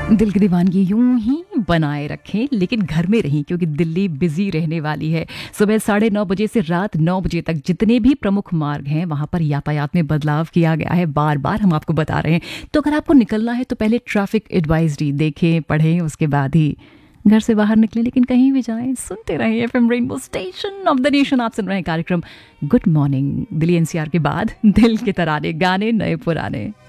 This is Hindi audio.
दिल की दीवानगी यूं ही बनाए रखें, लेकिन घर में रहें क्योंकि दिल्ली बिजी रहने वाली है। सुबह 9:30 बजे से रात 9 बजे तक जितने भी प्रमुख मार्ग हैं वहां पर यातायात में बदलाव किया गया है। बार बार हम आपको बता रहे हैं, तो अगर आपको निकलना है तो पहले ट्रैफिक एडवाइजरी देखें, पढ़ें, उसके बाद ही घर से बाहर निकलें। लेकिन कहीं भी जाएं, सुनते रहें FM rainbow station of the nation. आप सुन रहे हैं कार्यक्रम गुड मॉर्निंग दिल्ली एनसीआर के बाद दिल के तराने, गाने नए पुराने।